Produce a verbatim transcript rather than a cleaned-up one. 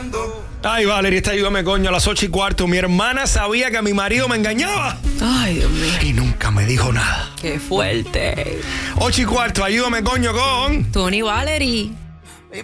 Ay, Valerie, esta ayúdame, coño, a las ocho y cuarto. Mi hermana sabía que mi marido me engañaba. Ay, Dios mío. Y nunca me dijo nada. Qué fuerte. Ocho y cuarto, ayúdame, coño, con... Tony Valerie.